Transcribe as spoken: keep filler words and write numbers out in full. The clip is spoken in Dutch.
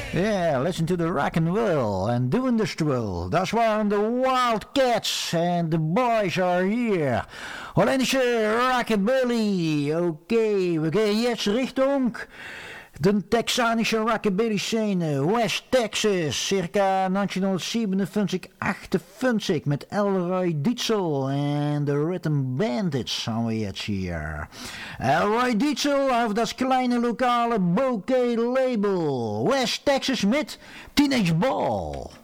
Yeah, listen to the rock and roll and do industrial. Dat waren de Wildcats and the boys are here. Hollandische rockabilly. Oké, okay, we gaan jetzt Richtung de Texanische rockabilly scene, West Texas, circa negentienhonderdzevenenvijftig, achtundvijftig met Elroy Dietzel en de Rhythm Bandits haben wir jetzt hier. Elroy Dietzel auf das kleine lokale Bouquet Label, West Texas mit Teenage Ball.